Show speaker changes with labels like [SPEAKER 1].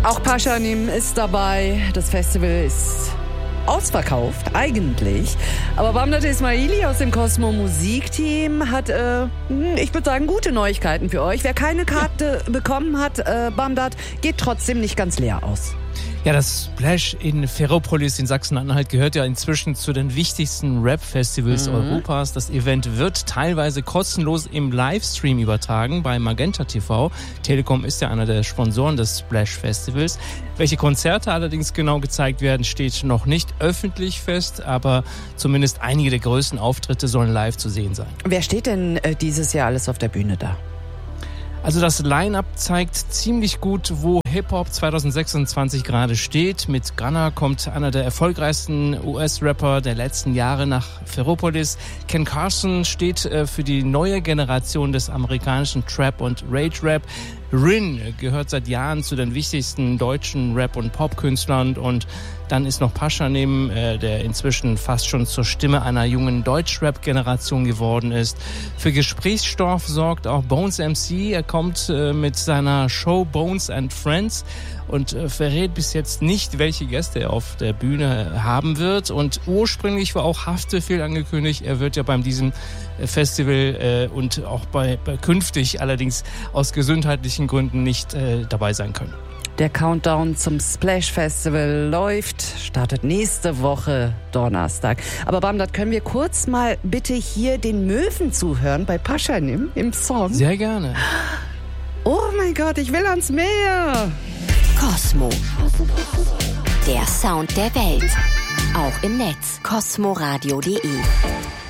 [SPEAKER 1] Auch Pashanim ist dabei. Das Festival ist ausverkauft, eigentlich. Aber Bamdad Ismaili aus dem Cosmo Musikteam hat, ich würde sagen, gute Neuigkeiten für euch. Wer keine Karte bekommen hat, Bamdad, geht trotzdem nicht ganz leer aus.
[SPEAKER 2] Ja, das Splash in Ferropolis in Sachsen-Anhalt gehört ja inzwischen zu den wichtigsten Rap-Festivals Europas. Das Event wird teilweise kostenlos im Livestream übertragen bei Magenta TV. Telekom ist ja einer der Sponsoren des Splash-Festivals. Welche Konzerte allerdings genau gezeigt werden, steht noch nicht öffentlich fest, aber zumindest einige der größten Auftritte sollen live zu sehen sein.
[SPEAKER 1] Wer steht denn dieses Jahr alles auf der Bühne da?
[SPEAKER 2] Also das Line-Up zeigt ziemlich gut, wo Hip-Hop 2026 gerade steht. Mit Gunna kommt einer der erfolgreichsten US-Rapper der letzten Jahre nach Ferropolis. Ken Carson steht für die neue Generation des amerikanischen Trap- und Rage-Rap. Rin gehört seit Jahren zu den wichtigsten deutschen Rap- und Pop-Künstlern. Und dann ist noch Pashanim, der inzwischen fast schon zur Stimme einer jungen Deutsch-Rap-Generation geworden ist. Für Gesprächsstoff sorgt auch Bones MC. Er kommt mit seiner Show Bones and Friends und verrät bis jetzt nicht, welche Gäste er auf der Bühne haben wird. Und ursprünglich war auch Haftbefehl angekündigt. Er wird ja bei diesem Festival und auch bei künftig allerdings aus gesundheitlichen Gründen nicht dabei sein können.
[SPEAKER 1] Der Countdown zum Splash Festival läuft, startet nächste Woche Donnerstag. Aber Bamdad, können wir kurz mal bitte hier den Möwen zuhören bei Pashanim im Song?
[SPEAKER 2] Sehr gerne.
[SPEAKER 1] Oh mein Gott, ich will ans Meer.
[SPEAKER 3] Cosmo. Der Sound der Welt. Auch im Netz. cosmoradio.de